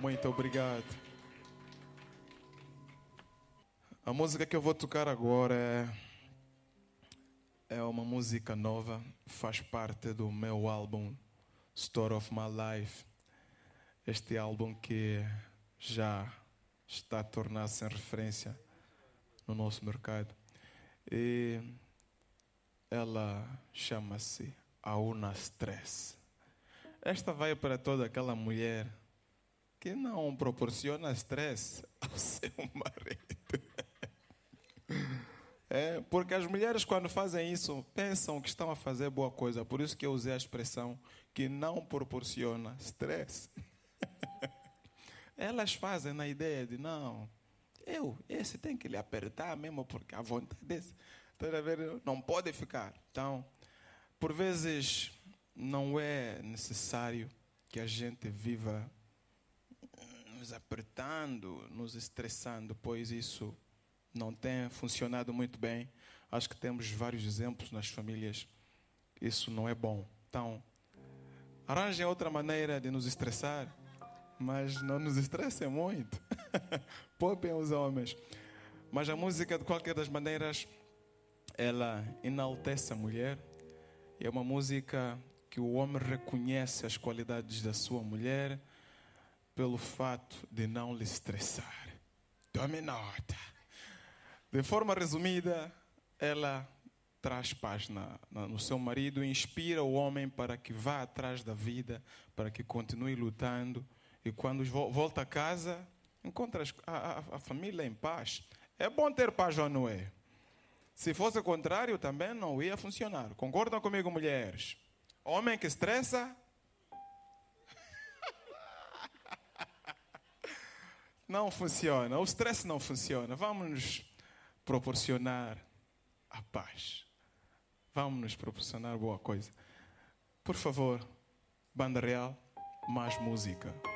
Muito obrigado. A música que eu vou tocar agora é uma música nova, faz parte do meu álbum Story of My Life. Este álbum que já está a tornar-se em referência no nosso mercado. E ela chama-se Auna Stress. Esta vai para toda aquela mulher que não proporciona stress ao seu marido. Porque as mulheres, quando fazem isso, pensam que estão a fazer boa coisa. Por isso que eu usei a expressão que não proporciona stress. Elas fazem na ideia de, não, esse tem que lhe apertar mesmo, porque a vontade desse, não pode ficar. Então, por vezes, não é necessário que a gente viva nos apertando, nos estressando, pois isso não tem funcionado muito bem. Acho que temos vários exemplos nas famílias. Isso não é bom. Então, arranjem outra maneira de nos estressar, mas não nos estressem muito. Poupem os homens. Mas a música, de qualquer das maneiras, ela enaltece a mulher. É uma música que o homem reconhece as qualidades da sua mulher pelo fato de não lhe estressar. Tome nota. De forma resumida, ela traz paz no seu marido, inspira o homem para que vá atrás da vida, para que continue lutando. E quando volta a casa, encontra a família em paz. É bom ter paz ou não é? Se fosse o contrário, também não ia funcionar. Concordam comigo, mulheres? Homem que estressa não funciona. O estresse não funciona. Vamos nos proporcionar a paz. Vamos nos proporcionar boa coisa. Por favor, Banda Real, mais música.